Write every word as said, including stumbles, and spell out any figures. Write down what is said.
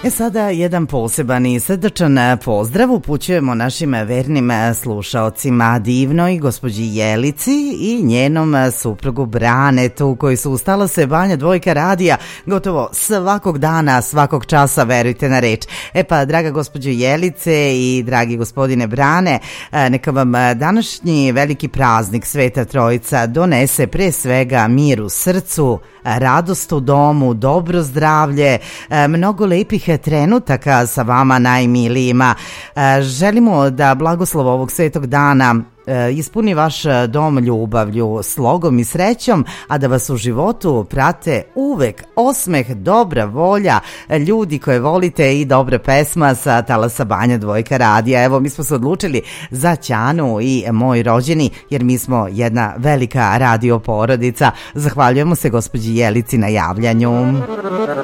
E sada jedan poseban i srdačan pozdrav upućujemo našim vernim slušaocima, divnoj gospođi Jelici i njenom suprugu Branetu, koji su ustala se Banja Dvojka radija gotovo svakog dana, svakog časa, verujte na reč. E pa, draga gospođo Jelice i dragi gospodine Brane, neka vam današnji veliki praznik Sveta Trojica donese pre svega mir u srcu, radost u domu, dobro zdravlje, mnogo lepih trenutaka sa vama najmilijima. Želimo da blagoslov ovog svetog dana ispuni vaš dom ljubavlju, slogom i srećom, a da vas u životu prate uvek osmeh, dobra volja, ljudi koje volite i dobra pesma sa talasa Banja Dvojka radija. Evo, mi smo se odlučili za Ćanu i moj rođeni, jer mi smo jedna velika radio porodica. Zahvaljujemo se gospođi Jelici na javljanju.